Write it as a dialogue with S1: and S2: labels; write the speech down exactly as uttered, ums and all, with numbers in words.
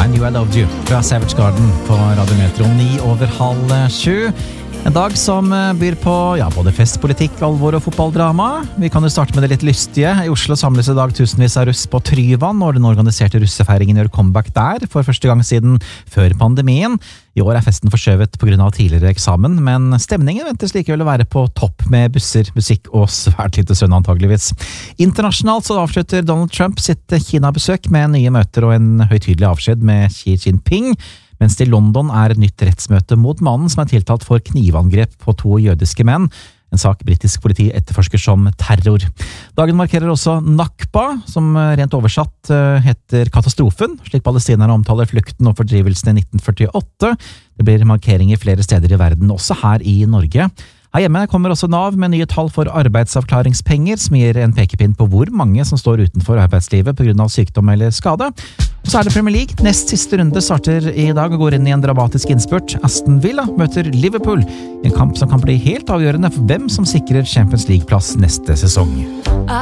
S1: Knew I Loved You fra Savage Garden på Radio Metro ni over halv sju. En dag som byr på ja, både festpolitikk, alvor og fotballdrama. Vi kan jo starte med det litt lystige. I Oslo samles i dag tusenvis av russ på Tryvann, og den organiserte russefeiringen gjør comeback der for første gang siden før pandemien. I år er festen forskjøvet på grunn av tidligere eksamen, men stemningen ventes likevel å være på topp med busser, musikk og svært lite sønn antageligvis. Internasjonalt så avslutter Donald Trump sitt Kina-besøk med nye møter og en høytidelig avskjed med Xi Jinping, mens det i London er et nytt rettsmøte mot mannen som er tiltalt for knivangrep på to jødiske menn, en sak britisk politi etterforsker som terror. Dagen markerer også Nakba, som rent oversatt heter katastrofen, slik palestinerne omtaler flukten og fordrivelsen i nitten førtiåtte. Det blir markeringer flere steder i verden, også her i Norge. Her hjemme kommer også Nav med nye tall for arbeidsavklaringspenger, som gir en pekepinn på hvor mange som står utenfor arbeidslivet på grunn av sykdom eller skade. Og så er det Premier League. Nest siste runde starter i dag og går inn i en dramatisk innspurt. Aston Villa møter Liverpool, en kamp som kan bli helt avgjørende for hvem som sikrer Champions League-plass neste sesong.